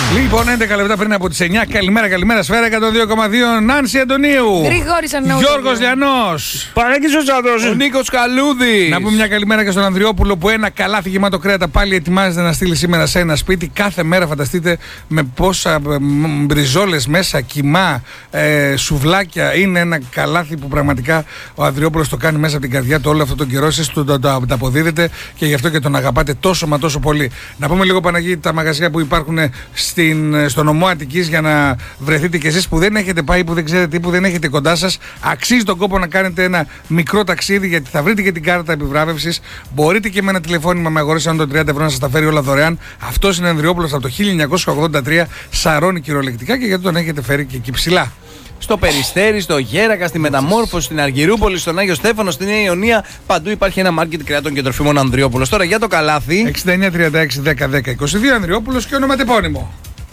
Λοιπόν, 11 λεπτά πριν από τις 9. Καλημέρα, σφαίρα 102,2. Νάνση Αντωνίου. Γρηγόρης Αρναούτογλου. Γιώργος Λιανός. Παναγής ο Τσάδος. Ο Νίκος Καλούδης. Να πούμε μια καλημέρα και στον Ανδριόπουλο που ένα καλάθι γεμάτο κρέατα πάλι ετοιμάζεται να στείλει σήμερα σε ένα σπίτι. Κάθε μέρα φανταστείτε με πόσα μπριζόλες μέσα, κιμά, σουβλάκια. Είναι ένα καλάθι που πραγματικά ο Ανδριόπουλος το κάνει μέσα από την καρδιά του όλο αυτόν τον καιρό. Εσείς το αποδίδετε και γι' αυτό και τον αγαπάτε τόσο μα τόσο πολύ. Να πούμε λίγο, Παναγί, τα μαγαζιά που υπάρχουν στο νομό Αττικής για να βρεθείτε κι εσείς που δεν έχετε πάει, που δεν ξέρετε ή που δεν έχετε κοντά σας. Αξίζει τον κόπο να κάνετε ένα μικρό ταξίδι, γιατί θα βρείτε και την κάρτα επιβράβευσης. Μπορείτε και με ένα τηλεφώνημα με αγορές των 30 ευρώ να σας τα φέρει όλα δωρεάν. Αυτός είναι Ανδριόπουλος από το 1983. Σαρώνει κυριολεκτικά και γιατί τον έχετε φέρει και εκεί ψηλά. Στο Περιστέρι, στο Γέρακα, στη Μεταμόρφωση, στην Αργυρούπολη, στον Άγιο Στέφανο, στην Νέα Ιωνία. Παντού υπάρχει ένα μάρκετ κρεάτων και τροφίμων Ανδριόπουλος. Τώρα για το καλάθι. 69-36-10-10-22 Ανδριόπουλος και ονοματεπώνυμο.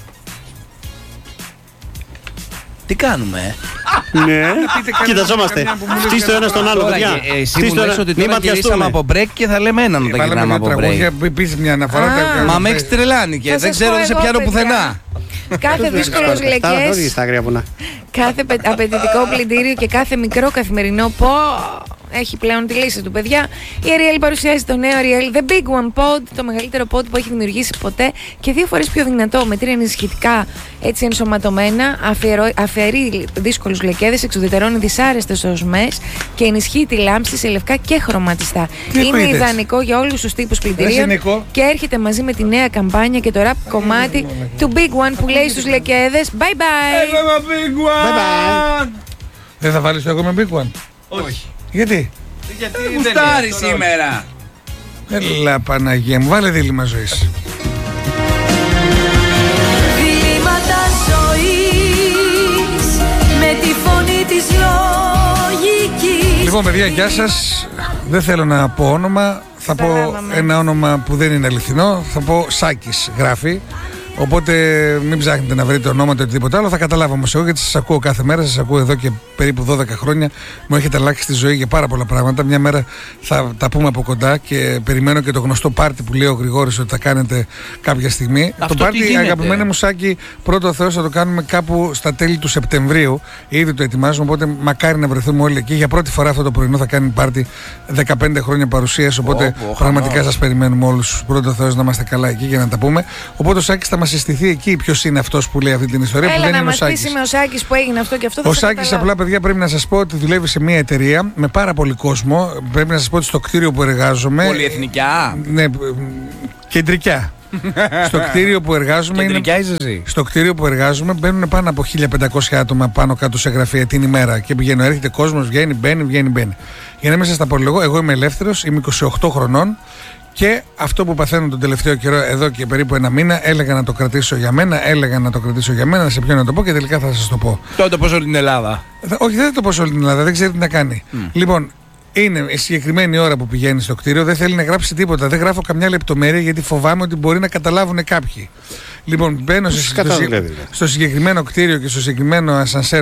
Τι κάνουμε, Ναι, κοιταζόμαστε. Στήστε το ένα στον άλλο, παιδιά. Εσύ μου λες ότι τώρα γυρίσαμε από break και θα λέμε έναν όταν γυρνάμε από break. Επίσης μια αναφορά. Μα με έχεις τρελάνει και δεν ξέρω, δεν σε πιάνω πουθενά. Κάθε δύσκολος λεκές, κάθε απαιτητικό πλυντήριο και κάθε μικρό καθημερινό έχει πλέον τη λύση του, παιδιά. Η Ariel παρουσιάζει το νέο Ariel The Big One Pod, το μεγαλύτερο pod που έχει δημιουργήσει ποτέ και 2 φορές πιο δυνατό, με 3 ενισχυτικά έτσι ενσωματωμένα, αφαιρεί δύσκολους λεκέδες, εξουδετερώνει δυσάρεστες οσμές και ενισχύει τη λάμψη σε λευκά και χρωματιστά. Είναι ιδανικό για όλους τους τύπους πλυντηρίων και έρχεται μαζί με τη νέα καμπάνια και το rap κομμάτι του Big One που λέει στους λεκέδες Bye bye! Εγώ με Big One! Δεν θα βάλεις το εγώ με Big One? Όχι. Γιατί? Γιατί γουστάρει σήμερα. Έλα Παναγία μου, βάλε δίλημμα ζωής. Δίλημματα ζωής με τη φωνή της λογικής. Λοιπόν, παιδιά, γεια σας. Δεν θέλω να πω όνομα. Θα πω ένα όνομα που δεν είναι αληθινό. Θα πω Σάκης γράφει. Οπότε μην ψάχνετε να βρείτε ονόματα ή οτιδήποτε άλλο. Θα καταλάβω όμως εγώ, γιατί σας ακούω κάθε μέρα. Σας ακούω εδώ και περίπου 12 χρόνια. Μου έχετε αλλάξει τη ζωή για πάρα πολλά πράγματα. Μια μέρα θα τα πούμε από κοντά και περιμένω και το γνωστό πάρτι που λέει ο Γρηγόρης ότι θα κάνετε κάποια στιγμή. Αυτό το πάρτι, αγαπημένη μου Σάκη, πρώτο Θεός θα το κάνουμε κάπου στα τέλη του Σεπτεμβρίου. Ήδη το ετοιμάζουμε. Οπότε μακάρι να βρεθούμε όλοι εκεί. Για πρώτη φορά αυτό το πρωινό θα κάνει πάρτι 15 χρόνια παρουσίας. Οπότε πραγματικά σας περιμένουμε όλους. Πρώτο Θεός να είμαστε καλά εκεί για να τα πούμε. Οπότε ο Σάκης θα μας συστηθεί εκεί ποιος είναι αυτός που λέει αυτή την ιστορία. Έλα που δεν να είναι μας πεις, είμαι ο Σάκης που έγινε αυτό και αυτό. Ο Σάκης, απλά, παιδιά, πρέπει να σας πω ότι δουλεύει σε μια εταιρεία με πάρα πολύ κόσμο. Πρέπει να σας πω ότι στο κτίριο που εργάζομαι. Πολυεθνικά. Ναι, κεντρικά. Στο κτίριο που εργάζομαι. Στο κτίριο που εργάζομαι μπαίνουν πάνω από 1500 άτομα πάνω κάτω σε γραφεία την ημέρα. Και πηγαίνω, έρχεται κόσμος, βγαίνει, μπαίνει. Για να μην σας τα πω λίγο, εγώ είμαι ελεύθερος, είμαι 28 χρονών. Και αυτό που παθαίνω τον τελευταίο καιρό, εδώ και περίπου ένα μήνα, έλεγα να το κρατήσω για μένα, να σε ποιον να το πω και τελικά θα σας το πω. Τώρα το πω σε όλη την Ελλάδα. Όχι, δεν θα το πω σε όλη την Ελλάδα, δεν ξέρει τι να κάνει. Λοιπόν, είναι η συγκεκριμένη ώρα που πηγαίνει στο κτίριο, δεν θέλει να γράψει τίποτα, δεν γράφω καμιά λεπτομέρεια γιατί φοβάμαι ότι μπορεί να καταλάβουν κάποιοι. Λοιπόν, μπαίνω στο συγκεκριμένο κτίριο και στο συγκεκριμένο ασανσέρ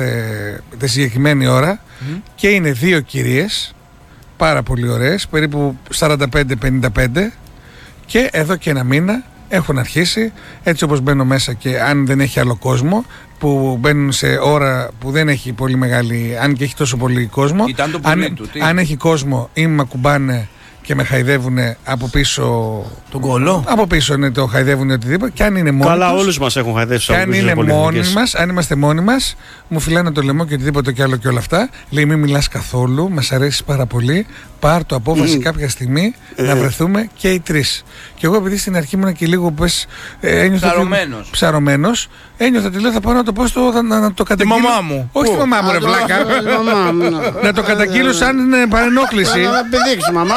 τη συγκεκριμένη ώρα και είναι 2 κυρίες. Πάρα πολύ ωραίες, περίπου 45-55 και εδώ και ένα μήνα έχουν αρχίσει έτσι όπως μπαίνω μέσα και αν δεν έχει άλλο κόσμο που μπαίνουν σε ώρα που δεν έχει πολύ μεγάλη, αν και έχει τόσο πολύ κόσμο, αν έχει κόσμο ή με ακουμπάνε και με χαϊδεύουν από πίσω. Τον κόλλο. Από πίσω είναι το χαϊδεύουν οτιδήποτε. Και αν είναι μόνοι καλά, τους, όλους μας έχουν χαϊδεύσει. Και αν είναι μόνοι μας, αν είμαστε μόνοι μας, μου φυλάνε το λαιμό και οτιδήποτε κι άλλο και όλα αυτά. Λέει: μην μιλάς καθόλου, μας αρέσει πάρα πολύ. Πάρ' το απόφαση κάποια στιγμή να βρεθούμε και οι 3. Και εγώ, επειδή στην αρχή ήμουν και λίγο ψαρωμένος, ένιωθα ότι λέω: θα πάω να το πω να το καταγγείλω. Τη μαμά μου. Όχι τη μαμά μου, ρε βλάκα. Να το καταγγείλω σαν παρενόχληση. Να πηδήξει, μαμά.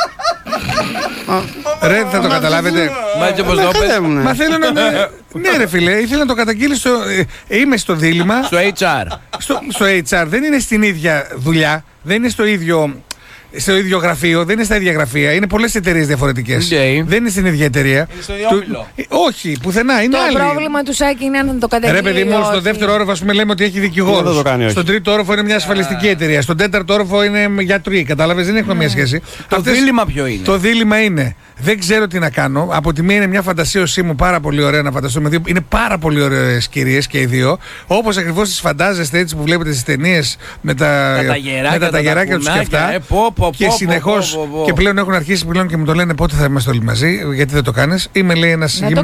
Ρε, θα το καταλάβετε. Μα θέλω να. Ναι, ρε φίλε, ήθελα να το καταγγείλω στο. Είμαι στο δίλημμα. Στο HR. Στο HR. Δεν είναι στην ίδια δουλειά. Δεν είναι στο ίδιο. στο ίδιο γραφείο, δεν είναι στα ίδια γραφεία. Είναι πολλές εταιρείες διαφορετικές. Δεν είναι στην ίδια εταιρεία. Είναι στο ίδιο όμιλο. Όχι, πουθενά. Είναι το πρόβλημα του Σάκη είναι αν το καταγγείλει. Ρε παιδί μου, στο δεύτερο όροφο, ας πούμε, λέμε ότι έχει δικηγόρους. Στον τρίτο όροφο είναι μια ασφαλιστική εταιρεία. Στον τέταρτο όροφο είναι γιατροί. Κατάλαβες, δεν έχουμε μια σχέση. Το δίλημμα ποιο είναι? Το δίλημμα είναι. Δεν ξέρω τι να κάνω. Από τη μία είναι μια φαντασίωσή μου πάρα πολύ ωραία να φανταστώ. Είναι πάρα πολύ ωραίες κυρίες και οι δύο. Όπως ακριβώς τις φαντάζεστε έτσι που βλέπετε στις ταινίες με τα ταγεράκια τους και αυτά. Και συνεχώς και πλέον έχουν αρχίσει πλέον και μου το λένε πότε θα είμαστε όλοι μαζί. Γιατί δεν το κάνεις? Είμαι, λέει,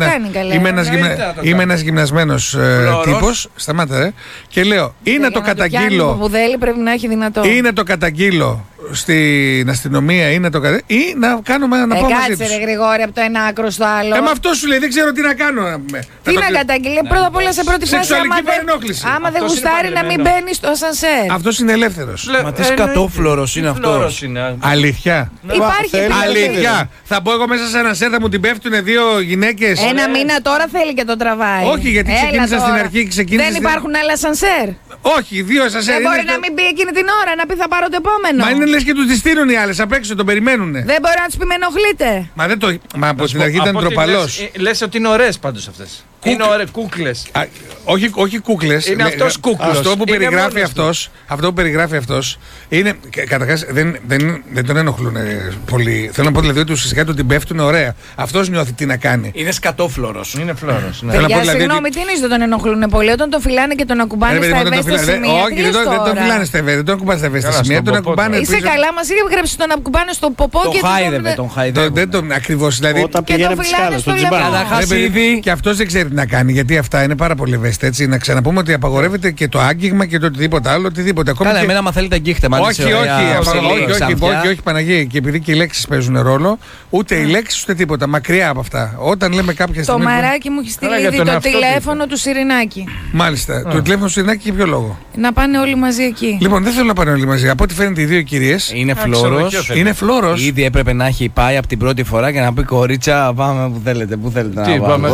ένας γυμνασμένος τύπος. Σταμάτα, και λέω ή να το καταγγείλω. Πρέπει να έχει δυνατό. Ή να το καταγγείλω στην αστυνομία ή να το ή να κάνουμε να πάω μαζί τους. Κάτσε ρε Γρηγόρη από το ένα άκρο στο άλλο. Με αυτό σου λέει, δεν ξέρω τι να κάνω. Τι να καταγγείλει? Πρώτα απ' όλα σε πρώτη φάση. Σεξουαλική παρενόχληση. Άμα δεν γουστάρει να μην μπαίνει στο ασανσέρ. Αυτός είναι ελεύθερος. Μα τι σκατόφλωρος είναι αυτός? Αλήθεια? Υπάρχει αλήθεια? Θα μπω εγώ μέσα σε ένα σέρ, θα μου την πέφτουν δύο γυναίκες. Ένα μήνα τώρα θέλει και το τραβάει. Όχι, γιατί ξεκίνησα στην αρχή. Δεν υπάρχουν άλλα ασανσέρ. Όχι, δύο ασανσέρ. Δεν μπορεί να μην πει εκείνη την ώρα, να πει θα πάρω το επόμενο. Μα είναι λες και τους τη στείλουν οι άλλες απ' έξω, τον περιμένουνε. Δεν μπορεί να τους πει με ενοχλείτε. Μα από την αρχή ήταν τροπαλός. Λες ότι είναι ωραίες πάντως αυτές. Είναι ωραίες κούκλες. Όχι κούκλες. Είναι αυτός κούκλος. Αυτό που περιγράφει αυτός είναι. Καταρχάς δεν τον ενοχλούν πολύ. Θέλω να πω δηλαδή ότι ουσιαστικά του την πέφτουν ωραία. Αυτός νιώθει τι να κάνει. Είναι σκατόφλωρος. Είναι φλόρος. Συγγνώμη, τι είναι δεν τον ενοχλούν πολύ? Όταν τον φυλάνε και τον ακουμπάνε στα ευαίσθητα σημεία. Όχι, δεν τον φυλάνε στα ευαίσθητα. Δεν τον ακουμπάνε στα ευαίσθητα σημεία. Είσαι καλά, μας είχε γράψει τον ακουμπάνε στο ποπό και τον χάιδευε. Ακριβώς δηλαδή. Όταν πηγαίνει από τις σκάλες στο τζιμπάκι. Και αυτός δεν ξέρει τι να κάνει, γιατί αυτά είναι πάρα πολύ ευαίσθητα. Έτσι. Να ξαναπούμε ότι απαγορεύεται και το άγγιγμα και το οτιδήποτε άλλο. Καλά, εμένα μα θέλετε αγγίχτε μαζί. Όχι, Παναγία. Και επειδή και οι λέξεις παίζουν ρόλο, ούτε οι λέξεις ούτε τίποτα. Μακριά από αυτά. Όταν λέμε κάποια στιγμή. Το μαράκι μου έχει στείλει ήδη το τηλέφωνο του Σιρινάκη. Μάλιστα. Το τηλέφωνο του Σιρινάκη για ποιο λόγο? Να πάνε όλοι μαζί εκεί. Λοιπόν, δεν θέλω να πάνε όλοι μαζί. Από ό,τι φαίνεται οι δύο κυρίες. Είναι φλόρος. Ήδη έπρεπε να έχει πάει από την πρώτη φορά και να πει κορίτσα, πάμε που θέλετε. Πού θέλετε να πάμε?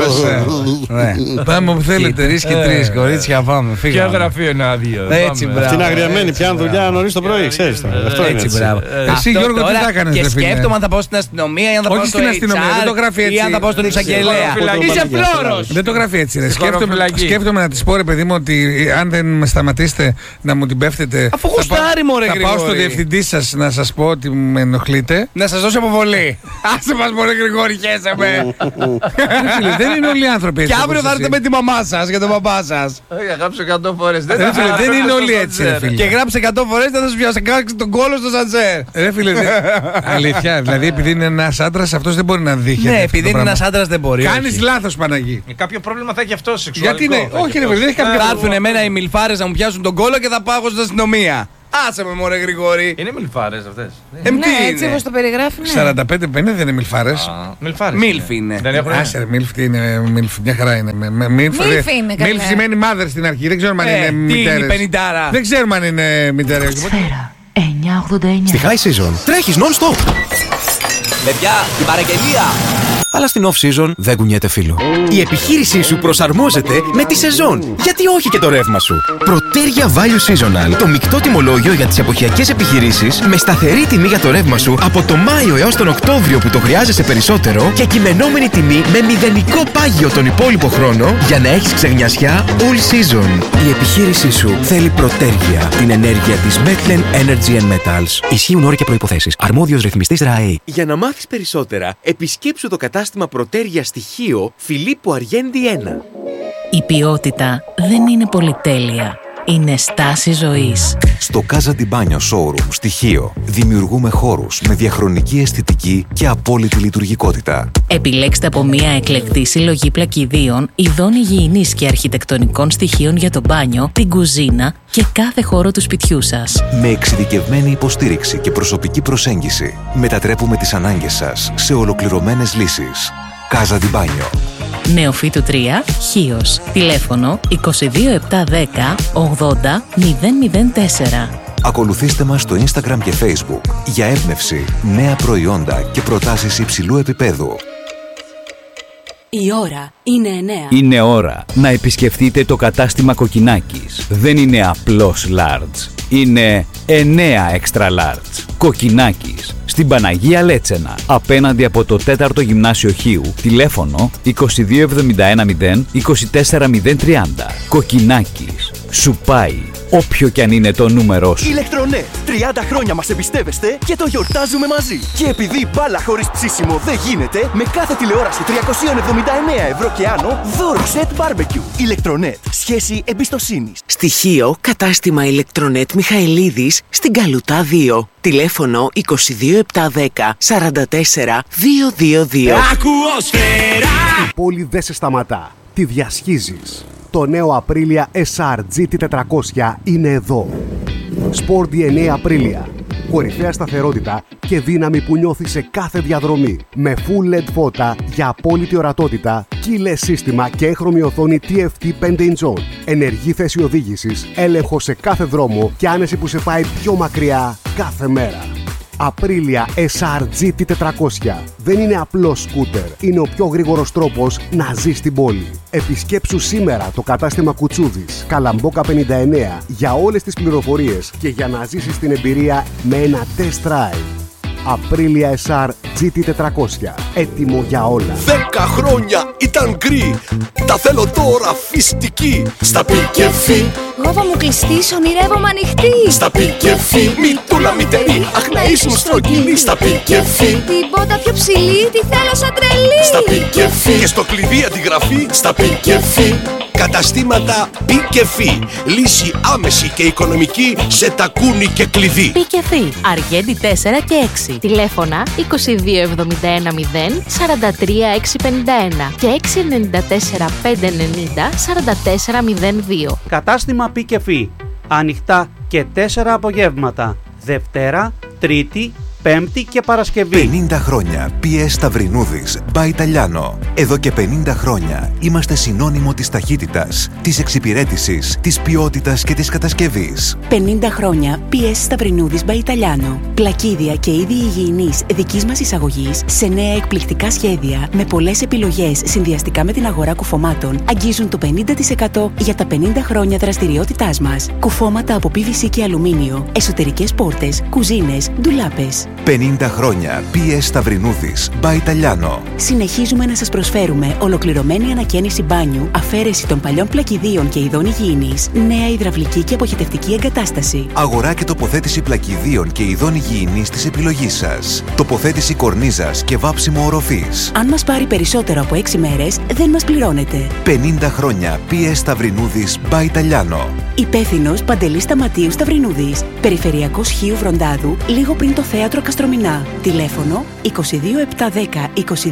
Πάμε όπου θέλετε. Τρεις και τρεις, κορίτσια, πάμε. Ποια γραφείο είναι άδειο? Έτσι, μπράβο. Αυτή είναι αγριεμένη, πιάνουν δουλειά νωρίς το πρωί, ξέρεις. Έτσι, μπράβο. Εσύ, Γιώργο, τι θα έκανες? Και σκέφτομαι αν θα πάω στην αστυνομία ή αν θα πάω στο HR ή αν θα πάω στον εισαγγελέα. Είσαι φλόρος. Δεν το γράφει έτσι. Σκέφτομαι να της πω, ρε παιδί μου, ότι αν δεν με σταματήσετε να μου την πέφτετε. Αφού γουστάρει, μωρέ Γρηγόρη. Θα πάω στο διευθυντή σας να σας πω ότι με ενοχλείτε. Να σας δώσω αποβολή. Άσε μας, μωρέ Γρηγόρη, χέσε με. Δεν είναι όλοι οι άνθρωποι έτσι. Και αύριο θα έρθετε με τη μαμά σας και τον παπά σας. Γράψε 100 φορές. Δεν είναι όλοι έτσι, ρε φίλε. Και γράψε 100 φορές θα σας πιάσει τον κόλο στο σαντζέρ. Ρε φίλε, αλήθεια. Δηλαδή επειδή είναι ένας άντρας, αυτός δεν μπορεί να δει. Ναι, επειδή είναι ένας άντρας δεν μπορεί. Κάνεις λάθος, Παναγί. Κάποιο πρόβλημα θα έχει αυτό σεξουαλικό. Γιατί ναι, όχι, ρε φίλε, δεν έχει κάποιο. Θα έρθουν εμένα οι μιλφάρες να μου πιάσουν τον κόλο και θα πάω στην αστυνομία. Άσε με, μωρέ Γρηγόρη. Είναι μιλφάρες αυτές? Ναι, έτσι όπως το περιγράφει. 45-50 δεν είναι μιλφάρες. Μίλφ είναι. Άσε, μίλφ τι είναι? Μια χαρά είναι. Μίλφ είναι. Μίλφ σημαίνει mother στην αρχή. Δεν ξέρουμε αν είναι μητέρες. Δεν ξέρουμε αν είναι μητέρες. Σφαίρα 989. Στη High Season τρέχεις non-stop. Παιδιά, την παραγγελία! Αλλά στην off-season δεν κουνιέται φίλο. Η επιχείρησή σου προσαρμόζεται με τη σεζόν. Γιατί όχι και το ρεύμα σου. Πρωτέρια Value Seasonal. Το μεικτό τιμολόγιο για τις εποχιακές επιχειρήσεις με σταθερή τιμή για το ρεύμα σου από το Μάιο έως τον Οκτώβριο που το χρειάζεσαι περισσότερο και κειμενόμενη τιμή με μηδενικό πάγιο τον υπόλοιπο χρόνο για να έχεις ξεγνιασιά all season. Η επιχείρησή σου θέλει Πρωτέρια. Την ενέργεια της Metlen Energy and Metals. Ισχύουν όροι και προϋποθέσεις. Αρμόδιος ρυθμιστής ΡΑΕ. Για να μάθεις περισσότερα, επισκέψου το κατάστημα Πρωτέρια στοιχείο Φιλίππου Αργέντη 1. Η ποιότητα δεν είναι πολυτέλεια. Είναι στάση ζωής. Στο Casa di Bagno Showroom στοιχείο δημιουργούμε χώρους με διαχρονική αισθητική και απόλυτη λειτουργικότητα. Επιλέξτε από μια εκλεκτή συλλογή πλακιδίων, ειδών υγιεινής και αρχιτεκτονικών στοιχείων για το μπάνιο, την κουζίνα και κάθε χώρο του σπιτιού σας. Με εξειδικευμένη υποστήριξη και προσωπική προσέγγιση, μετατρέπουμε τις ανάγκες σας σε ολοκληρωμένες λύσεις. Casa di Bagno. Νεοφύτου 3, Χίος. Τηλέφωνο 22710 80 004. Ακολουθήστε μας στο Instagram και Facebook για έμπνευση, νέα προϊόντα και προτάσεις υψηλού επίπεδου. Η ώρα είναι 9. Είναι ώρα να επισκεφτείτε το κατάστημα Κοκκινάκης. Δεν είναι απλώς large. Είναι 9 extra large. Κοκκινάκης, στην Παναγία Λέτσενα, απέναντι από το 4ο Γυμνάσιο Χίου. Τηλέφωνο 2271 24030. Κοκκινάκης, σου πάει όποιο κι αν είναι το νούμερό σου. Ηλεκτρονέτ, 30 χρόνια μας εμπιστεύεστε και το γιορτάζουμε μαζί. Και επειδή μπάλα χωρίς ψήσιμο δεν γίνεται, με κάθε τηλεόραση 379 ευρώ και άνω, δώρο σετ μπάρμπεκιου. Ηλεκτρονέτ, σχέση εμπιστοσύνης. Στοιχείο, κατάστημα Ηλεκτρονέτ Μιχαηλίδης, στην Καλουτά 2. Τηλέφωνο 22710 44 222. Ακουοσφαίρα! Η πόλη δεν σε σταματά. Τη διασχίζεις. Το νέο Aprilia SR GT400 είναι εδώ. Sport DNA Aprilia. Κορυφαία σταθερότητα και δύναμη που νιώθει σε κάθε διαδρομή. Με full LED φώτα για απόλυτη ορατότητα, keyless σύστημα και έγχρωμη οθόνη TFT 5 inch. Ενεργή θέση οδήγησης, έλεγχο σε κάθε δρόμο και άνεση που σε πάει πιο μακριά κάθε μέρα. Aprilia SR GT400. Δεν είναι απλό σκούτερ. Είναι ο πιο γρήγορος τρόπος να ζεις στην πόλη. Επισκέψου σήμερα το κατάστημα Κουτσούδης, Καλαμπόκα 59, για όλες τις πληροφορίες και για να ζήσεις την εμπειρία με ένα test drive. Aprilia SR GT400. Έτοιμο για όλα. 10 χρόνια ήταν γκρι. Τα θέλω τώρα φυστική. Στα πικεφί. Γόβα μου κλειστής, ονειρεύομαι ανοιχτή. Στα πικεφί. Μητούλα μητερή. Αχ να ήσουν στρογγυλή. Στα πικεφί. Την πότα πιο ψηλή, τη θέλω σαν τρελή. Στα πικεφί. Και στο κλειδί αντιγραφή. Στα πικεφί. Καταστήματα Πικεφί. Λύση άμεση και οικονομική σε τακούνι και κλειδί. Πικεφί. Αργέντη 4 και 6. Τηλέφωνα 2271 0 43 651 και 694 590 4402. Κατάστημα Πικεφί. Ανοιχτά και 4 απογεύματα. Δευτέρα, Τρίτη, Πέμπτη και Παρασκευή. 50 χρόνια PS Σταυρινούδης by Italiano. Εδώ και 50 χρόνια είμαστε συνώνυμο της ταχύτητας, της εξυπηρέτησης, της ποιότητας και της κατασκευής. 50 χρόνια PS Σταυρινούδης by Italiano. Πλακίδια και είδη υγιεινής δικής μας εισαγωγής σε νέα εκπληκτικά σχέδια με πολλές επιλογές συνδυαστικά με την αγορά κουφωμάτων αγγίζουν το 50% για τα 50 χρόνια δραστηριότητάς μας. Κουφώματα από PVC και αλουμίνιο, εσωτερικές πόρτες, κουζίνες, ντουλάπες. 50 χρόνια PS Σταυρινούδης by Italiano. Συνεχίζουμε να σας προσφέρουμε ολοκληρωμένη ανακαίνιση μπάνιου, αφαίρεση των παλιών πλακιδίων και ειδών υγιεινής, νέα υδραυλική και αποχετευτική εγκατάσταση. Αγορά και τοποθέτηση πλακιδίων και ειδών υγιεινής της επιλογής σας. Τοποθέτηση κορνίζας και βάψιμο οροφής. Αν μας πάρει περισσότερο από 6 μέρες, δεν μας πληρώνετε. 50 χρόνια PS Σταυρινούδης by Italiano. Υπεύθυνος Παντελής Σταματίου Σταυρινούδης. Περιφερειακός Χίου Βροντάδου, λίγο πριν το θέατρο Καστρομηνά. Τηλέφωνο 22710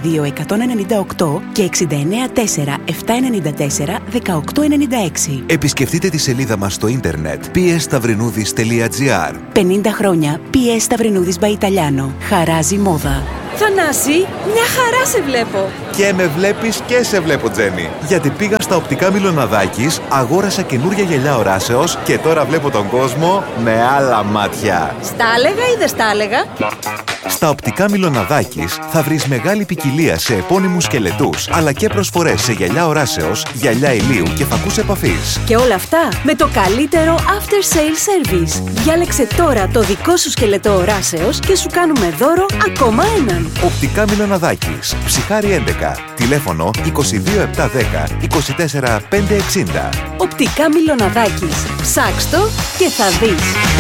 22198 και 694 794 1896. Επισκεφτείτε τη σελίδα μας στο ίντερνετ psstavrinudis.gr. 50 χρόνια PS Σταυρινούδης by Italiano. Χαράζει μόδα. Θανάση, μια χαρά σε βλέπω. Και με βλέπεις και σε βλέπω, Τζένι. Γιατί πήγα στα οπτικά Μιλοναδάκης, αγόρασα καινούρια γυαλιά οράσεως και τώρα βλέπω τον κόσμο με άλλα μάτια. Στα έλεγα ή δεν στα έλεγα? Στα οπτικά Μιλοναδάκης θα βρεις μεγάλη ποικιλία σε επώνυμους σκελετούς, αλλά και προσφορές σε γυαλιά οράσεως, γυαλιά ηλίου και φακούς επαφής. Και όλα αυτά με το καλύτερο after sale service. Διάλεξε τώρα το δικό σου σκελετό οράσεως και σου κάνουμε δώρο ακόμα έναν. Οπτικά Μιλοναδάκης, Ψυχάρη 11, τηλέφωνο 22710 24 560. Οπτικά Μιλοναδάκης. Ψάξ' και θα δεις.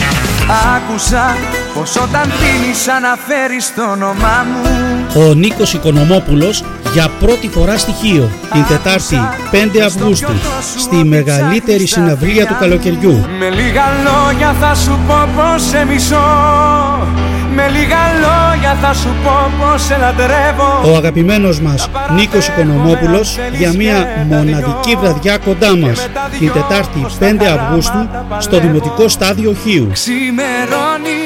Άκουσα πως όταν πίνεις αναφέρεις το όνομά μου. Ο Νίκος Οικονομόπουλος για πρώτη φορά στοιχείο την Τετάρτη 5 Αυγούστου στη μεγαλύτερη συναυλία του καλοκαιριού. Με λίγα λόγια θα σου πω πως σε μισώ. Με λίγα λόγια θα σου πω πως σε λατρεύω. Ο αγαπημένος μας Νίκος Οικονομόπουλος για μια μοναδική βραδιά κοντά μας την Τετάρτη 5 Αυγούστου στο Δημοτικό Στάδιο Χίου. Ξημερώνει,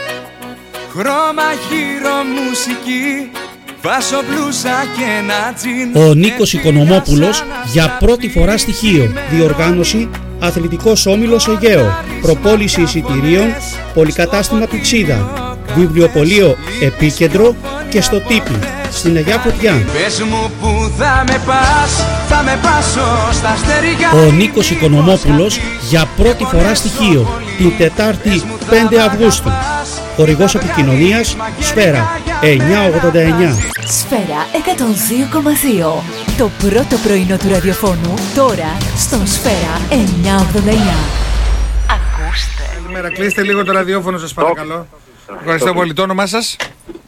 χρώμα χείρο μουσική, βάσο μπλούζα και ένα τζιν. Ο Νίκος Οικονομόπουλος για πρώτη φορά στοιχείο. Διοργάνωση Αθλητικός Όμιλος Αιγαίο. Προπόληση εισιτηρίων Πολυκατάστημα Πηξίδα. Βιβλιοπωλείο Επίκεντρο και στο Τύπι στην Αγιά Φωτιά. Πες μου που θα με πας, θα με πάσω στα αστέρια. Ο Νίκος Οικονομόπουλος για πρώτη φορά στοιχείο την Τετάρτη 5 Αυγούστου Χορηγός επικοινωνίας Σφαίρα 989. Σφαίρα 102,2. Το πρώτο πρωινό του ραδιοφώνου τώρα στον Σφαίρα 989. Ακούστε. Καλημέρα, κλείστε λίγο το ραδιόφωνο σας παρακαλώ. Ευχαριστώ πολύ. Το όνομά σας?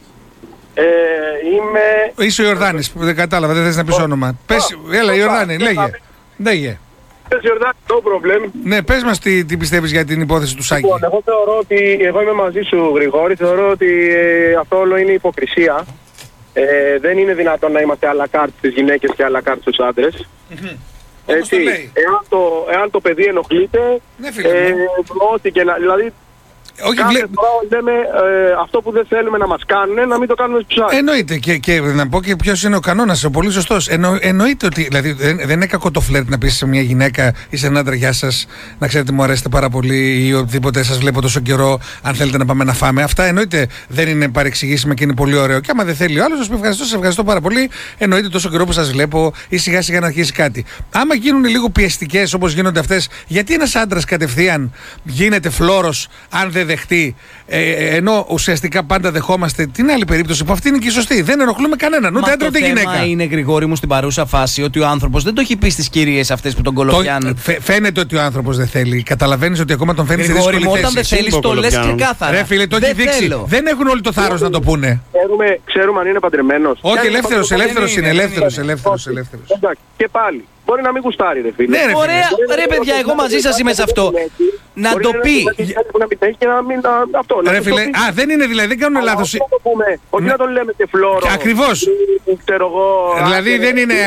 Είσαι ο Ιορδάνης, δεν κατάλαβα, δεν θες να πεις όνομα. Πες, έλα Ιορδάνη, λέγε. Ναι, πες μας τι πιστεύεις για την υπόθεση του Σάκη. Λοιπόν, εγώ θεωρώ ότι, εγώ είμαι μαζί σου Γρηγόρη, θεωρώ ότι αυτό όλο είναι υποκρισία. Δεν είναι δυνατόν να είμαστε αλακάρτ στις γυναίκες και αλακάρτ στους άντρες. Έτσι, εάν το παιδί ενοχλείται, ό,τι και να, δηλαδή κάθε φορά λέμε αυτό που δεν θέλουμε να μας κάνουν, να μην το κάνουμε στους άλλους. Εννοείται και να πω και ποιος είναι ο κανόνας, ο πολύ σωστός. Εννοείται ότι δηλαδή, δεν είναι κακό το φλερτ να πεις σε μια γυναίκα ή σε έναν άντρα γεια σας, να ξέρετε μου αρέσετε πάρα πολύ ή οτιδήποτε σας βλέπω τόσο καιρό, αν θέλετε να πάμε να φάμε. Αυτά εννοείται δεν είναι παρεξηγήσιμα και είναι πολύ ωραίο. Και άμα δεν θέλει ο άλλος, σας ευχαριστώ πάρα πολύ. Εννοείται τόσο καιρό που σας βλέπω ή σιγά σιγά να αρχίσει κάτι. Άμα γίνουν λίγο πιεστικές όπως γίνονται αυτές, γιατί ένας άντρας κατευθείαν γίνεται φλόρος αν δεν δεχτεί, ενώ ουσιαστικά πάντα δεχόμαστε την άλλη περίπτωση που αυτή είναι και η σωστή. Δεν ενοχλούμε κανέναν, ούτε άντρα ούτε γυναίκα. Το θέμα είναι, Γρηγόρη μου, στην παρούσα φάση ότι ο άνθρωπος δεν το έχει πει στις κυρίες αυτές που τον κολοπιάνουν. Φαίνεται ότι ο άνθρωπος δεν θέλει. Καταλαβαίνεις ότι ακόμα τον φέρνει σε δύσκολη θέση. Όταν δεν θέλεις το λες ξεκάθαρα. Ρε φίλε, το έχει δείξει. Δεν έχουν όλοι το θάρρος να το πούνε. Ξέρουμε αν είναι παντρεμένος. Όχι, ελεύθερος είναι. Ελεύθερος. Και πάλι. Μπορεί να μην γουστάρει, ρε φίλε. Ναι, ωραία, ρε παιδιά, εγώ μαζί σας είμαι σε αυτό. Να το πει. Ρε φίλε, δεν είναι δηλαδή, δεν κάνουν λάθος. Όχι να τον λέμε και φλόρο. Ακριβώς. Δηλαδή δεν είναι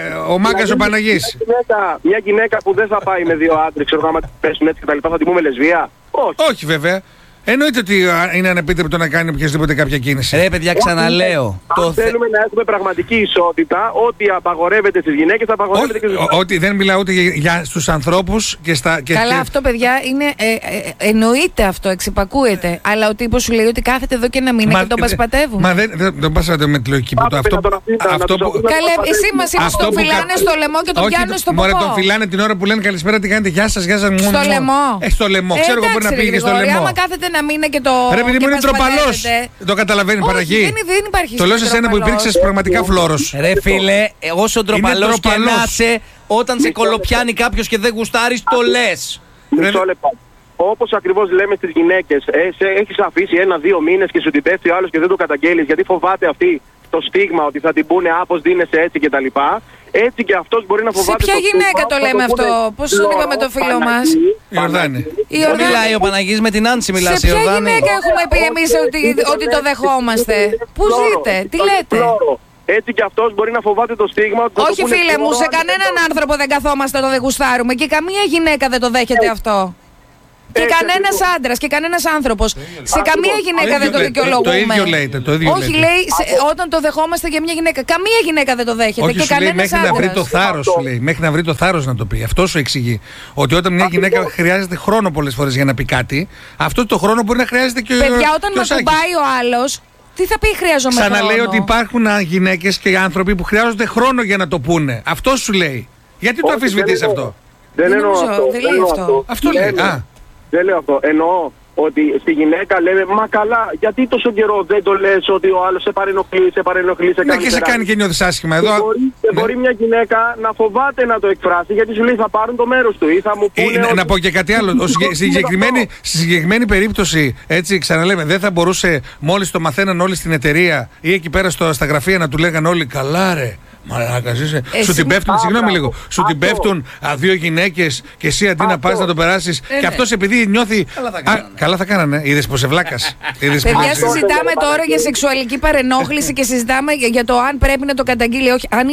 ο Μάγκας ο Παναγής. Μια γυναίκα που δεν θα πάει με δύο άντρες, ξέρω άμα πέσουν έτσι και τα λοιπά, θα την πούμε λεσβία. Όχι βέβαια. Εννοείται ότι είναι ανεπίτρεπτο να κάνει οποιασδήποτε κάποια κίνηση. Ρε παιδιά, ξαναλέω. Αν θέλουμε να έχουμε πραγματική ισότητα, ό,τι απαγορεύεται στις γυναίκες θα απαγορεύεται και στους άντρες. Ότι δεν μιλάω ούτε για στους ανθρώπους και στα. Καλά, αυτό παιδιά είναι. Εννοείται αυτό, εξυπακούεται. Αλλά ο τύπος σου λέει ότι κάθεται εδώ και ένα μήνα και τον πασπατεύουν. Μα δεν πασπατεύουν με τη λογική που το αυτό. Καλέ, εσύ μας είπες τον φυλάνε στο λαιμό και τον πιάνουν στο ποπό. Μωρέ, τον φυλάνε την ώρα που λένε καλησπέρα, τι κάνετε, γεια σας, γεια σας. Στο λαιμό. Στο λαιμό, ξέρω εγώ μπορεί να πήγε στο λαιμό. Άμα κάθεται ένα μήνα και το. Ρε παιδί μου είναι τροπαλός. Δεν καταλαβαίνει Παναγί. Δεν υπάρχει. Το λέω σε σένα που υπήρξες πραγματικά φλόρος. Ρε φίλε, όσο τροπαλός και να είσαι, όταν σε κολοπιάνει κάποιος και δεν γουστάρεις, το λες. Μισό λεπτό. Όπως ακριβώς λέμε στις γυναίκες, έχεις αφήσει 1-2 μήνες και σου την πέφτει ο άλλος και δεν το καταγγέλεις γιατί φοβάται αυτή το στίγμα ότι θα την πούνε άπως δίνεσαι έτσι κτλ. Έτσι και αυτός μπορεί να φοβάται. Σε ποια γυναίκα το λέμε αυτό, πώς το είπαμε το φίλο μας. Ιορδάνη. Μιλάει ο Παναγής με την Άνση, μιλάς Ιορδάνη. Σε ποια γυναίκα έχουμε πει εμείς ότι το δεχόμαστε. Πού ζείτε, τι λέτε. Έτσι και αυτός μπορεί να φοβάται το στίγμα. Όχι φίλε μου, σε κανέναν άνθρωπο δεν καθόμαστε όταν δεν γουστάρουμε και καμία γυναίκα δεν το δέχεται αυτό. Και κανένας άντρας και κανένας άνθρωπος. Σε καμία γυναίκα δεν το δικαιολογούμε. Το ίδιο λέτε. Όχι, λέει όταν το δεχόμαστε για μια γυναίκα. Καμία γυναίκα δεν το δέχεται. Όχι, και σου λέει μέχρι άντρας. να βρει το θάρρος, σου λέει. Μέχρι να βρει το θάρρος να το πει. Αυτό σου εξηγεί. Ότι όταν μια γυναίκα χρειάζεται χρόνο πολλές φορές για να πει κάτι, αυτό το χρόνο μπορεί να χρειάζεται και ο άλλος. Παιδιά, όταν με ακουμπάει ο άλλος, τι θα πει χρειάζομαι χρόνο. Ξαναλέω ότι υπάρχουν γυναίκες και άνθρωποι που χρειάζονται χρόνο για να το πούνε. Αυτό σου λέει. Γιατί το αμφισβητείς αυτό. Δεν εννοώ αυτό. Αυτό λέει. Δεν λέω αυτό. Εννοώ ότι στη γυναίκα λέμε μα καλά, γιατί τόσο καιρό δεν το λες ότι ο άλλος σε παρενοχλεί, Ναι, και σε κάνει και νιώθεις άσχημα εδώ. Μπορεί μια γυναίκα να φοβάται να το εκφράσει γιατί σου λέει θα πάρουν το μέρος του ή θα μου πούνε. Να πω και κάτι άλλο. Στη συγκεκριμένη περίπτωση, έτσι ξαναλέμε, δεν θα μπορούσε μόλις το μαθαίναν όλοι στην εταιρεία ή εκεί πέρα στα γραφεία να του λέγανε όλοι καλά ρε. Μαλάκας είσαι. Σου την πέφτουν, συγγνώμη λίγο. Σου την πέφτουν δύο γυναίκες και εσύ αντί να πας να το περάσεις. Και αυτός επειδή νιώθει. Καλά θα κάνανε. Είδες πως ευλάκας. Παιδιά, συζητάμε τώρα για σεξουαλική παρενόχληση και συζητάμε για το αν πρέπει να το καταγγείλει. Όχι, αν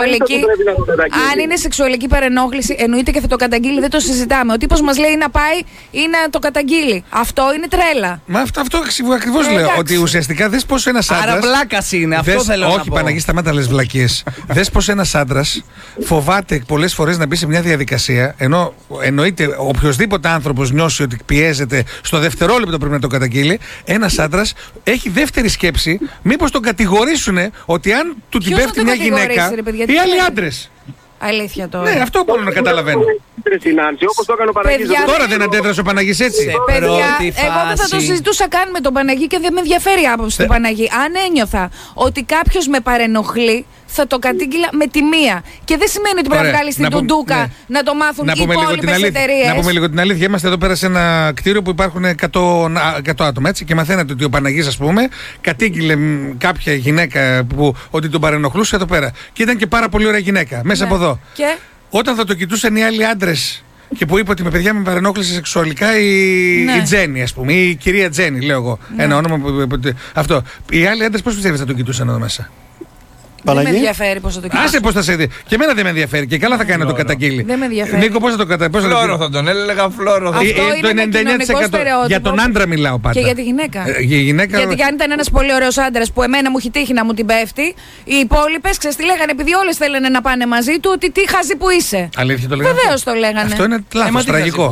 είναι σεξουαλική παρενόχληση, εννοείται και θα το καταγγείλει. Δεν το συζητάμε. Ο τύπος μας λέει να πάει ή να το καταγγείλει. Αυτό είναι τρέλα. Μα αυτό ακριβώς λέω. Ότι ουσιαστικά δες πως ένας άντρας. Άρα βλάκας είναι. Αυτό θέλω να πω. Όχι, Παναγί, σταμάτα λες βλακίες. Δες πως ένας άντρας φοβάται πολλές φορές να μπει σε μια διαδικασία, ενώ εννοείται οποιοδήποτε άνθρωπος νιώσει ότι πιέζεται στο δευτερόλεπτο πρέπει να το καταγγείλει. Ένας άντρας έχει δεύτερη σκέψη, μήπως τον κατηγορήσουν ότι αν του την πέφτει μια γυναίκα ή άλλοι άντρες. Αλήθεια τώρα. Ναι, αυτό μπορώ να καταλαβαίνω. Όπως το έκανε ο Παναγής. Τώρα δεν αντέδρασε ο Παναγής έτσι. Παιδιά, εγώ δεν θα το συζητούσα καν με τον Παναγή και δεν με ενδιαφέρει η άποψη του Παναγή. Αν ένιωθα ότι κάποιος με παρενοχλεί, θα το κατήγγειλα με τη μία. Και δεν σημαίνει ότι πρέπει να βγάλει την τουντούκα να το μάθουν οι υπόλοιπες εταιρείες. Να πούμε λίγο την αλήθεια. Είμαστε εδώ πέρα σε ένα κτίριο που υπάρχουν 100 άτομα έτσι, και μαθαίνετε ότι ο Παναγής, ας πούμε, κατήγγειλε κάποια γυναίκα ότι τον παρενοχλούσε εδώ πέρα. Και ήταν και πάρα πολύ ωραία γυναίκα μέσα από εδώ. Και όταν θα το κοιτούσαν οι άλλοι άντρες και που είπε ότι με παιδιά με παρενόχλησε σεξουαλικά η Τζέννη, ας πούμε, ή η κυρία Τζέννη, λέω εγώ. Ένα όνομα που. Αυτό. Οι άλλοι άντρες πώς πιστεύεις θα το κοιτούσαν εδώ μέσα? Δεν με ενδιαφέρει πώς θα το κοιτάξω. Άσε πώς θα σε δει. Και εμένα δεν με ενδιαφέρει. Και καλά θα κάνει να το καταγγείλει. Δεν με ενδιαφέρει. Νίκο, πώς θα το καταγγείλει? Φλόρο θα τον έλεγα, φλόρο. Αυτό είναι ένα κοινωνικό στερεότυπο. Για τον άντρα μιλάω πάντα. Και για τη γυναίκα. Γιατί αν ήταν ένας πολύ ωραίος άντρας που εμένα μου έχει τύχει να μου την πέφτει, οι υπόλοιπες ξέρεις τι λέγανε, επειδή όλες θέλανε να πάνε μαζί του, ότι τι χαζί που είσαι. Αλήθεια το λέγανε? Βεβαίως το λέγανε. Αυτό είναι λάθος, τραγικό.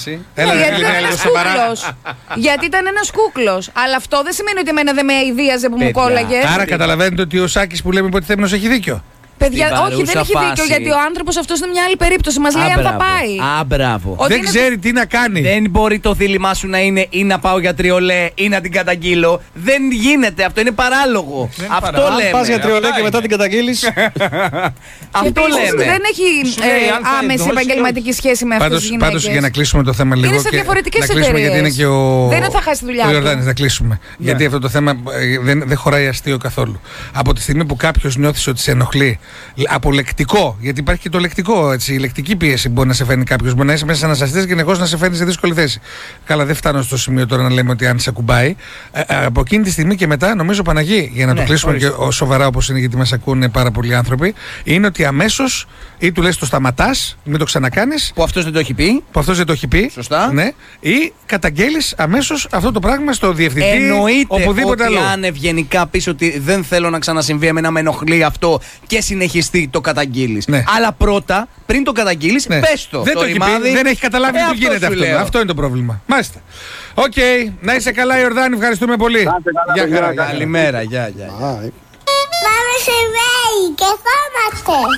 Γιατί ήταν ένας κούκλος. Αλλά αυτό δεν σημαίνει ότι εμένα δεν με αηδίαζε που μου κόλλαγε. Άρα καταλαβαίνετε ότι ο Σάκης που λέμε ότι Θέμηνος έχει δίκιο. Παιδιά, όχι, δεν έχει δίκιο, γιατί ο άνθρωπος αυτός είναι μια άλλη περίπτωση. Μας λέει αν θα πάει. Μπράβο. Δεν ξέρει τι να κάνει. Δεν μπορεί το δίλημά σου να είναι ή να πάω για τριολέ ή να την καταγγείλω. Δεν γίνεται. Αυτό είναι παράλογο. Αυτό λέμε. Αν πας για τριολέ και μετά την καταγγείλεις. Αυτό λέμε. Δεν έχει άμεση επαγγελματική σχέση με αυτές τις γυναίκες. Πάντως για να κλείσουμε το θέμα λίγο. Είναι σε διαφορετικές εταιρείες. Γιατί είναι και δεν θα χάσει τη δουλειά του. Ο Ιορδάνης, να κλείσουμε. Γιατί αυτό το θέμα δεν χωράει αστείο καθόλου. Από τη στιγμή που κάποιος νιώθει ότι σε ενοχλεί από λεκτικό, γιατί υπάρχει και το λεκτικό, έτσι, η λεκτική πίεση μπορεί να σε φέρνει κάποιος. Μπορεί να είσαι μέσα σε ανασταστές και γενικώς να σε φέρνει σε δύσκολη θέση. Καλά, δεν φτάνω στο σημείο τώρα να λέμε ότι αν σε ακουμπάει. Από εκείνη τη στιγμή και μετά, νομίζω, Παναγί, για να το κλείσουμε και σοβαρά όπως είναι, γιατί μας ακούνε πάρα πολλοί άνθρωποι, είναι ότι αμέσως ή του λες το σταματάς, μην το ξανακάνεις. Που αυτός δεν το έχει πει. Σωστά. Ναι, ή καταγγέλεις αμέσως αυτό το πράγμα στο διευθυντή. Εννοείται οπουδήποτε ότι αλλού. αν ευγενικά πεις ότι δεν θέλω να ξανασυμβεί, εμένα με ενοχλεί αυτό και συνεχιστεί, το καταγγείλεις. Ναι. Αλλά πρώτα, πριν το καταγγείλεις, πες το. Δεν το έχει πει, δεν έχει καταλάβει τι γίνεται αυτό. Αυτό είναι το πρόβλημα. Μάλιστα. Οκ, να είσαι καλά, Ιορδάνη, ευχαριστούμε πολύ. Γεια χαρά, καλημέρα, γεια. Πάμε σε βέη και φάμαστε.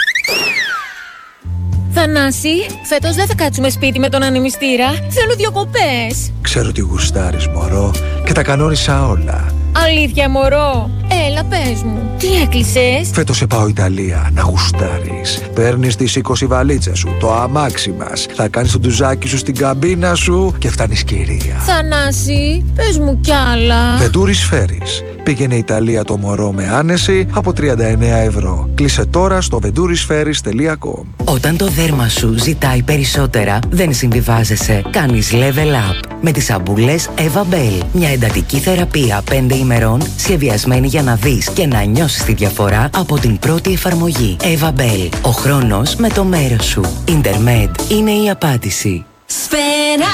Θανάση, φέτος δεν θα κάτσουμε σπίτι με τον ανεμιστήρα. Θέλω διακοπές. Ξέρω τι γουστάρεις, μωρό, και τα κανόνισα όλα. Αλήθεια, μωρό. Έλα, πες μου. Τι έκλεισες? Φέτος σε πάω Ιταλία να γουστάρεις. Παίρνεις τις 20 βαλίτσες σου, το αμάξι μας. Θα κάνεις το ντουζάκι σου στην καμπίνα σου και φτάνεις κυρία. Θανάση, πες μου κι άλλα. Βεντούρις Ferries. Πήγαινε Ιταλία το μωρό με άνεση από 39 ευρώ. Κλείσε τώρα στο venturisferries.com. Όταν το δέρμα σου ζητάει περισσότερα, δεν συμβιβάζεσαι. Κάνεις level up με τις σαμπούλες Eva Bell. Μια εντατική θεραπεία 5 ημερών σχεδιασμένη για να δεις και να νιώσεις τη διαφορά από την πρώτη εφαρμογή. Eva Bell. Ο χρόνος με το μέρος σου. Intermed είναι η απάντηση. Σφαίρα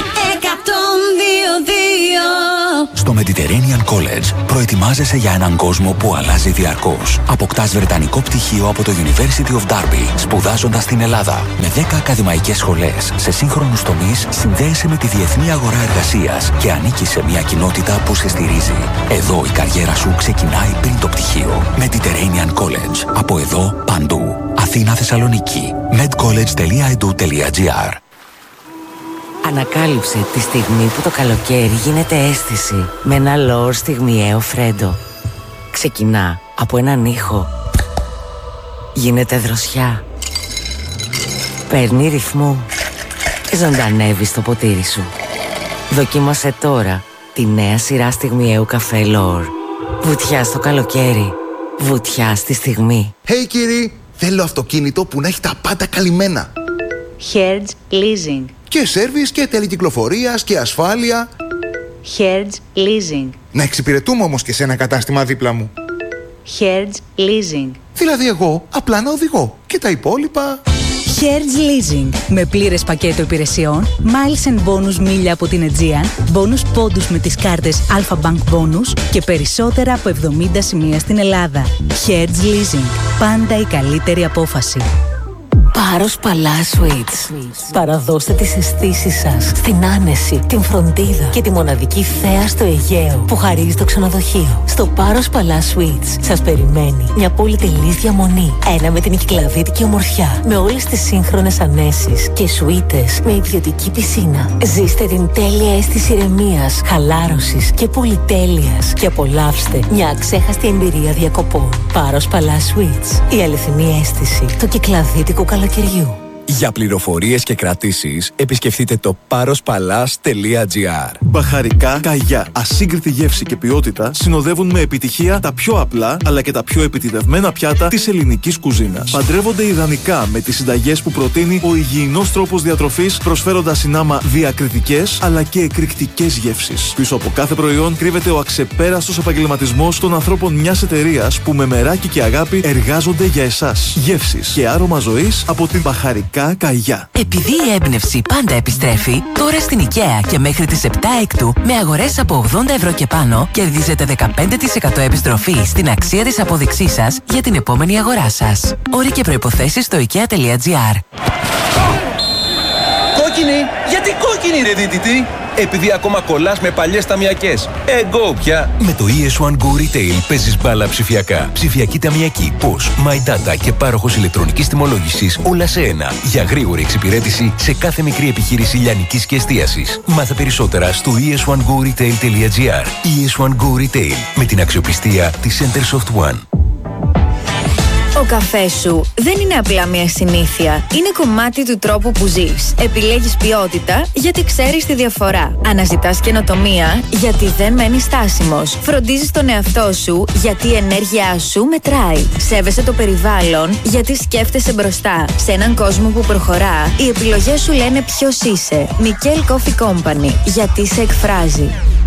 102,2. Στο Mediterranean College προετοιμάζεσαι για έναν κόσμο που αλλάζει διαρκώς. Αποκτάς βρετανικό πτυχίο από το University of Derby, σπουδάζοντας στην Ελλάδα. Με 10 ακαδημαϊκές σχολές σε σύγχρονους τομείς, συνδέεσαι με τη διεθνή αγορά εργασίας και ανήκεις σε μια κοινότητα που σε στηρίζει. Εδώ η καριέρα σου ξεκινάει πριν το πτυχίο. Mediterranean College. Από εδώ παντού. Αθήνα, Θεσσαλονίκη. medcollege.edu.gr. Ανακάλυψε τη στιγμή που το καλοκαίρι γίνεται αίσθηση με ένα λόρ στιγμιαίο φρέντο. Ξεκινά από έναν ήχο. Γίνεται δροσιά. Παίρνει ρυθμό. Ζωντανεύει στο ποτήρι σου. Δοκίμασε τώρα τη νέα σειρά στιγμιαίου καφέ Λόρ. Βουτιά στο καλοκαίρι. Βουτιά στη στιγμή. Hey κύριοι, θέλω αυτοκίνητο που να έχει τα πάντα καλυμμένα. Hertz Leasing. Και σέρβις και τελεκυκλοφορίας και ασφάλεια. Hertz Leasing. Να εξυπηρετούμε όμως και σε ένα κατάστημα δίπλα μου. Hertz Leasing. Δηλαδή εγώ απλά να οδηγώ και τα υπόλοιπα... Hertz Leasing. Με πλήρες πακέτο υπηρεσιών, miles and bonus μίλια από την Aegean, bonus πόντους με τις κάρτες Alpha Bank Bonus και περισσότερα από 70 σημεία στην Ελλάδα. Hertz Leasing. Πάντα η καλύτερη απόφαση. Πάρος Palace Suites. Παραδώστε τις αισθήσεις σας στην άνεση, την φροντίδα και τη μοναδική θέα στο Αιγαίο που χαρίζει το ξενοδοχείο. Στο Πάρος Palace Suites σας περιμένει μια πολυτελής διαμονή. Ένα με την κυκλαδίτικη ομορφιά, με όλες τις σύγχρονες ανέσεις και σουίτες με ιδιωτική πισίνα. Ζήστε την τέλεια αίσθηση ηρεμίας, χαλάρωσης και πολυτέλειας και απολαύστε μια αξέχαστη εμπειρία διακοπών. Πάρος Palace Suites. Η αληθινή αίσθηση του κυκλαδίτικου καλοκαιριού. Για πληροφορίες και κρατήσεις, επισκεφτείτε το parospalace.gr. Μπαχαρικά καγιά. Ασύγκριτη γεύση και ποιότητα συνοδεύουν με επιτυχία τα πιο απλά αλλά και τα πιο επιτιδευμένα πιάτα της ελληνικής κουζίνας. Παντρεύονται ιδανικά με τις συνταγές που προτείνει ο υγιεινός τρόπος διατροφής, προσφέροντας συνάμα διακριτικές αλλά και εκρηκτικές γεύσεις. Πίσω από κάθε προϊόν κρύβεται ο αξεπέραστος επαγγελματισμός των ανθρώπων μιας εταιρείας που με μεράκι και αγάπη εργάζονται για εσάς. Γεύσεις και άρωμα ζωής από την Μπαχαρικά Καγιά. Επειδή η έμπνευση πάντα επιστρέφει, τώρα στην IKEA και μέχρι τις 7 Έκτου με αγορές από 80€ και πάνω κερδίζετε 15% επιστροφή στην αξία της απόδειξής σας για την επόμενη αγορά σας. Όροι και προϋποθέσεις στο ikea.gr. Κόκκινη! Γιατί κόκκινη ρε δίτητη! Επειδή ακόμα κολλάς με παλιές ταμιακές. Go πια! Με το ES1 Go Retail παίζεις μπάλα ψηφιακά. Ψηφιακή ταμιακή, POS, My Data και πάροχος ηλεκτρονικής τιμολόγησης όλα σε ένα. Για γρήγορη εξυπηρέτηση σε κάθε μικρή επιχείρηση λιανικής και εστίασης. Μάθε περισσότερα στο es1goretail.gr. ES1 Go Retail με την αξιοπιστία της Centersoft One. Ο καφές σου δεν είναι απλά μια συνήθεια. Είναι κομμάτι του τρόπου που ζεις. Επιλέγεις ποιότητα γιατί ξέρεις τη διαφορά. Αναζητάς καινοτομία γιατί δεν μένεις στάσιμος. Φροντίζεις τον εαυτό σου γιατί η ενέργειά σου μετράει. Σέβεσαι το περιβάλλον γιατί σκέφτεσαι μπροστά. Σε έναν κόσμο που προχωρά, οι επιλογές σου λένε ποιος είσαι. Nickel Coffee Company. Γιατί σε εκφράζει.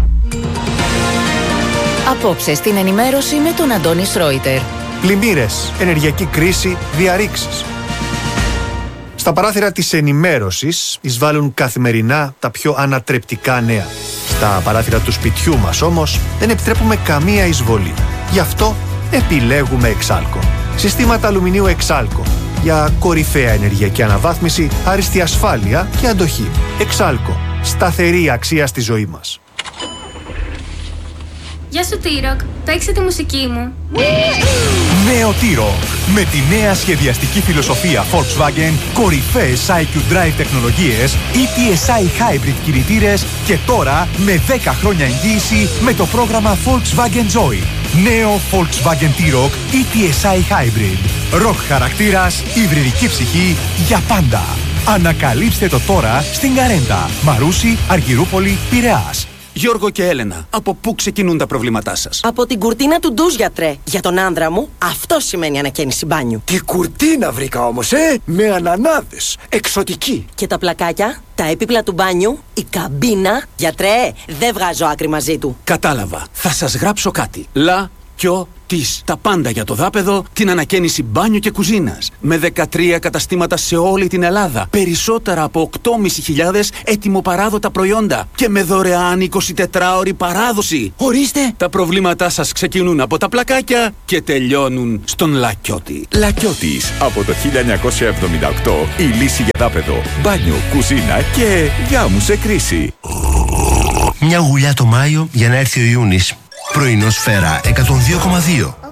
Απόψε στην ενημέρωση με τον Αντώνη Σρόιτερ. Πλημμύρες, ενεργειακή κρίση, διαρρήξεις. Στα παράθυρα της ενημέρωσης εισβάλλουν καθημερινά τα πιο ανατρεπτικά νέα. Στα παράθυρα του σπιτιού μας όμως δεν επιτρέπουμε καμία εισβολή. Γι' αυτό επιλέγουμε Εξάλκο. Συστήματα αλουμινίου Εξάλκο. Για κορυφαία ενεργειακή αναβάθμιση, άριστη ασφάλεια και αντοχή. Εξάλκο. Σταθερή αξία στη ζωή μας. Γεια σου T-Rock, παίξε τη μουσική μου. Νέο T-Rock. Με τη νέα σχεδιαστική φιλοσοφία Volkswagen, κορυφαίες IQ Drive τεχνολογίες, ETSI Hybrid κινητήρες και τώρα με 10 χρόνια εγγύηση με το πρόγραμμα Volkswagen Joy. Νέο Volkswagen T-Rock ETSI Hybrid. Rock χαρακτήρας, υβριδική ψυχή για πάντα. Ανακαλύψτε το τώρα στην Καρέντα, Μαρούσι, Αργυρούπολη, Πειραιάς. Γιώργο και Έλενα, από πού ξεκινούν τα προβλήματά σας? Από την κουρτίνα του ντουζ, γιατρέ. Για τον άνδρα μου, αυτό σημαίνει ανακαίνιση μπάνιου. Τι κουρτίνα βρήκα όμως, με ανανάδες. Εξωτική. Και τα πλακάκια, τα έπιπλα του μπάνιου, η καμπίνα. Γιατρέ, δεν βγάζω άκρη μαζί του. Κατάλαβα. Θα σας γράψω κάτι. Της. Τα πάντα για το δάπεδο, την ανακαίνιση μπάνιου και κουζίνας. Με 13 καταστήματα σε όλη την Ελλάδα. Περισσότερα από 8.500 έτοιμο-παράδοτα προϊόντα. Και με δωρεάν 24ωρη παράδοση. Ορίστε! Τα προβλήματά σας ξεκινούν από τα πλακάκια και τελειώνουν στον Λακιώτη. Λακιώτης. Από το 1978 η λύση για δάπεδο, μπάνιο, κουζίνα και γάμου σε κρίση. Μια γουλιά το Μάιο για να έρθει ο Ιούνις. Πρωινό Σφαίρα 102,2.